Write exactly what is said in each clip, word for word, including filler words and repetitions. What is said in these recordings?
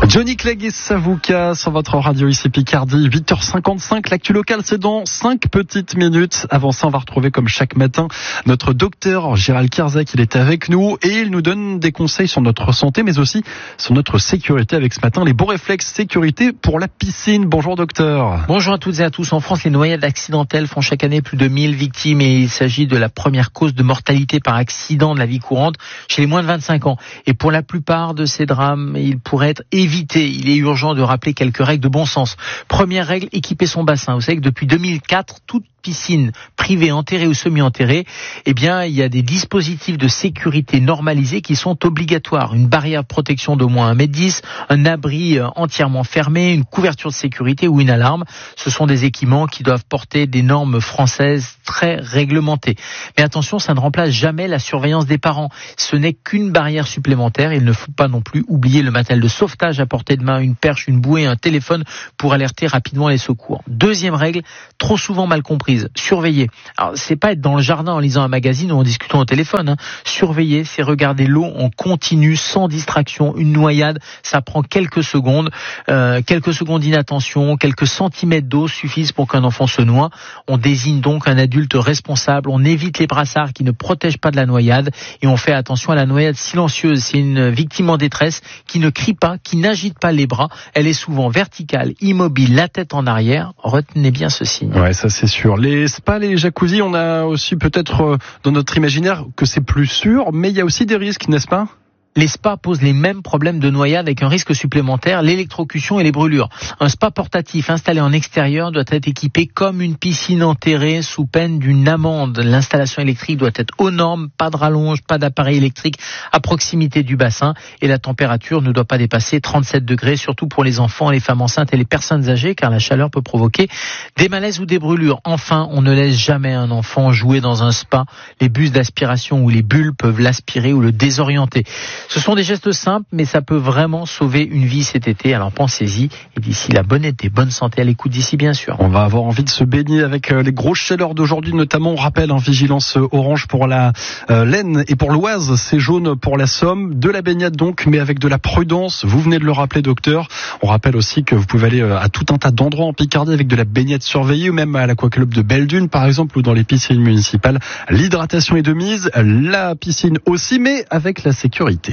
Johnny Clegg et Savouka sur votre radio ici Picardie, huit heures cinquante-cinq. L'actu locale, c'est dans cinq petites minutes. Avant ça, on va retrouver comme chaque matin notre docteur Gérald Kierzek. Il est avec nous et il nous donne des conseils sur notre santé, mais aussi sur notre sécurité avec ce matin les bons réflexes sécurité pour la piscine. Bonjour docteur. Bonjour à toutes et à tous. En France, les noyades accidentelles font chaque année plus de mille victimes et il s'agit de la première cause de mortalité par accident de la vie courante chez les moins de vingt-cinq ans. Et pour la plupart de ces drames, ils pourraient être évités. Il est urgent de rappeler quelques règles de bon sens. Première règle, équiper son bassin. Vous savez que depuis deux mille quatre, toute piscine privée, enterrée ou semi-enterrée, eh bien, il y a des dispositifs de sécurité normalisés qui sont obligatoires. Une barrière de protection d'au moins un mètre dix, un abri entièrement fermé, une couverture de sécurité ou une alarme. Ce sont des équipements qui doivent porter des normes françaises très réglementées. Mais attention, ça ne remplace jamais la surveillance des parents. Ce n'est qu'une barrière supplémentaire. Il ne faut pas non plus oublier le matériel de sauvetage à portée de main, une perche, une bouée, un téléphone pour alerter rapidement les secours. Deuxième règle, trop souvent mal comprise. Surveiller. Alors, c'est pas être dans le jardin en lisant un magazine ou en discutant au téléphone. Hein. Surveiller, c'est regarder l'eau en continu, sans distraction. Une noyade, ça prend quelques secondes. Euh, quelques secondes d'inattention, quelques centimètres d'eau suffisent pour qu'un enfant se noie. On désigne donc un adulte responsable. On évite les brassards qui ne protègent pas de la noyade. Et on fait attention à la noyade silencieuse. C'est une victime en détresse qui ne crie pas, qui n'agite pas les bras. Elle est souvent verticale, immobile, la tête en arrière. Retenez bien ce signe. Ouais, ça c'est sûr. Les spas, les jacuzzis, on a aussi peut-être euh, dans notre imaginaire que c'est plus sûr, mais il y a aussi des risques, n'est-ce pas ? Les spas posent les mêmes problèmes de noyade avec un risque supplémentaire, l'électrocution et les brûlures. Un spa portatif installé en extérieur doit être équipé comme une piscine enterrée sous peine d'une amende. L'installation électrique doit être aux normes, pas de rallonge, pas d'appareil électrique à proximité du bassin et la température ne doit pas dépasser trente-sept degrés, surtout pour les enfants, les femmes enceintes et les personnes âgées car la chaleur peut provoquer des malaises ou des brûlures. Enfin, on ne laisse jamais un enfant jouer dans un spa. Les bus d'aspiration ou les bulles peuvent l'aspirer ou le désorienter. Ce sont des gestes simples, mais ça peut vraiment sauver une vie cet été. Alors pensez-y. Et d'ici la bonne été, bonne santé à l'écoute d'ici, bien sûr. On va avoir envie de se baigner avec les grosses chaleurs d'aujourd'hui, notamment, on rappelle, en hein, vigilance orange pour la euh, l'Aisne et pour l'Oise, c'est jaune pour la Somme. De la baignade donc, mais avec de la prudence. Vous venez de le rappeler, docteur. On rappelle aussi que vous pouvez aller à tout un tas d'endroits en Picardie avec de la baignade surveillée, ou même à l'aquaclub de Belle-Dune, par exemple, ou dans les piscines municipales. L'hydratation est de mise, la piscine aussi, mais avec la sécurité.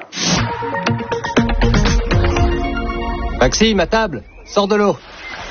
Maxime, à table, sors de l'eau.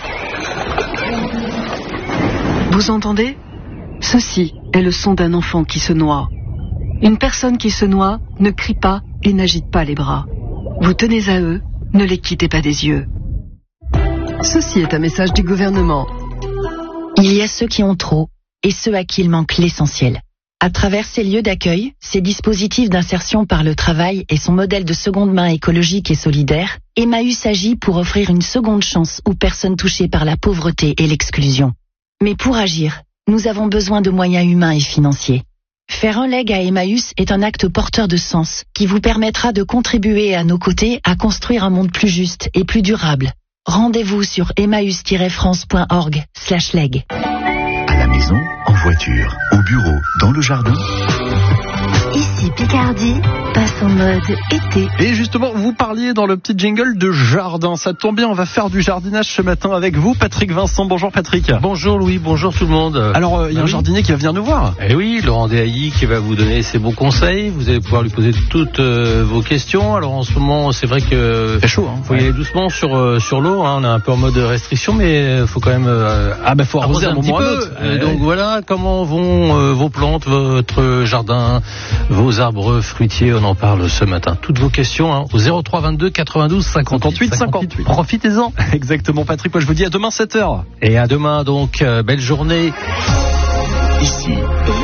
Vous entendez ? Ceci est le son d'un enfant qui se noie. Une personne qui se noie ne crie pas et n'agite pas les bras. Vous tenez à eux, ne les quittez pas des yeux. Ceci est un message du gouvernement. Il y a ceux qui ont trop et ceux à qui il manque l'essentiel. À travers ces lieux d'accueil, ces dispositifs d'insertion par le travail et son modèle de seconde main écologique et solidaire, Emmaüs agit pour offrir une seconde chance aux personnes touchées par la pauvreté et l'exclusion. Mais pour agir, nous avons besoin de moyens humains et financiers. Faire un leg à Emmaüs est un acte porteur de sens qui vous permettra de contribuer à nos côtés à construire un monde plus juste et plus durable. Rendez-vous sur emmaüs tiret france point org slash leg. À la maison, en voiture, au bureau, dans le jardin. Ici Picardie passe en mode été. Et justement, vous parliez dans le petit jingle de jardin. Ça tombe bien, on va faire du jardinage ce matin avec vous, Patrick Vincent. Bonjour Patrick. Bonjour Louis, bonjour tout le monde. Alors, il euh, y a ah un oui. jardinier qui va venir nous voir. Eh oui, Laurent Déhailly qui va vous donner ses bons conseils. Vous allez pouvoir lui poser toutes euh, vos questions. Alors en ce moment, c'est vrai que c'est chaud. Hein. Faut y aller doucement sur euh, sur l'eau. Hein. On est un peu en mode restriction, mais faut quand même. Euh, ah bah faut arroser un, un petit peu. Euh, donc voilà, comment vont euh, vos plantes, votre jardin, vos arbres fruitiers. On en parle ce matin. Toutes vos questions hein, au zéro trois vingt-deux quatre-vingt-douze cinquante-huit cinquante-huit. Profitez-en. Exactement Patrick. Moi je vous dis à demain sept heures. Et à demain donc. Euh, belle journée. Ici.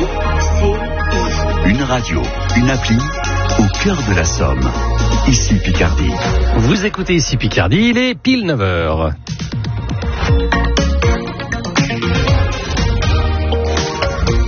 Une radio, une appli au cœur de la Somme. Ici Picardie. Vous écoutez Ici Picardie, il est pile neuf heures.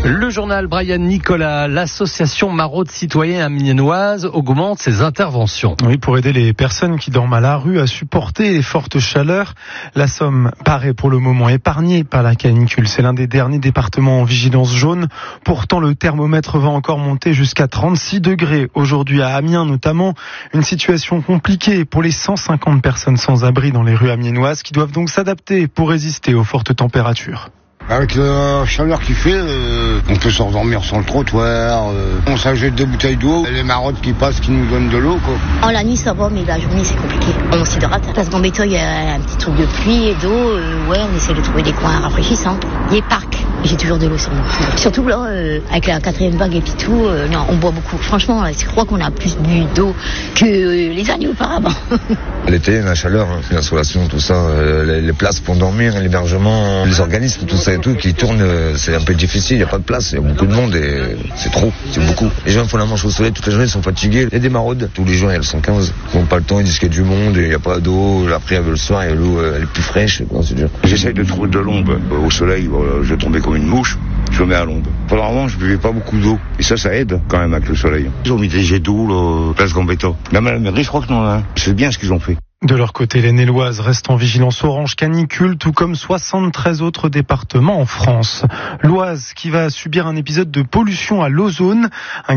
Le journal Brian Nicolas, l'association Maraude citoyenne amiénoise augmente ses interventions. Oui, pour aider les personnes qui dorment à la rue à supporter les fortes chaleurs. La Somme paraît pour le moment épargnée par la canicule. C'est l'un des derniers départements en vigilance jaune. Pourtant, le thermomètre va encore monter jusqu'à trente-six degrés. Aujourd'hui à Amiens notamment, une situation compliquée pour les cent cinquante personnes sans abri dans les rues amiénoises qui doivent donc s'adapter pour résister aux fortes températures. Avec la chaleur qu'il fait, euh, on peut s'endormir sur le trottoir, euh, on s'achète des bouteilles d'eau, les maraudes qui passent qui nous donnent de l'eau, quoi. En la nuit ça va, mais la journée c'est compliqué. On s'hydrate. Place Gambetta, il y a un petit truc de pluie et d'eau, euh, ouais, on essaie de trouver des coins rafraîchissants. Les parcs, j'ai toujours de l'eau sur moi. Surtout là, euh, avec la quatrième vague et puis tout, euh, non, on boit beaucoup. Franchement, je crois qu'on a plus bu d'eau que euh, les années auparavant. L'été, la chaleur, hein, l'insolation, tout ça, euh, les, les places pour dormir, l'hébergement, les organismes, tout ça et tout qui tournent, euh, c'est un peu difficile, il n'y a pas de place, il y a beaucoup de monde et c'est trop, c'est beaucoup. Les gens font la manche au soleil toute la journée, ils sont fatigués. Il y a des maraudes, tous les jours il y a le cent quinze, ils n'ont pas le temps, ils disent qu'il y a du monde, et il n'y a pas d'eau, après le soir, il y a l'eau, elle est plus fraîche, c'est dur. J'essaye de trouver de l'ombre au soleil, voilà, je tombais comme une mouche, je me mets à l'ombre. Pendant un moment, je buvais pas beaucoup d'eau, et ça, ça aide quand même avec le soleil. Ils ont mis des jets d'eau, là, place Gambetta. Même à la mairie, je crois que non, hein. C'est bien ce qu'ils ont fait. De leur côté, les Néloises restent en vigilance orange canicule, tout comme soixante-treize autres départements en France. L'Oise qui va subir un épisode de pollution à l'ozone. Un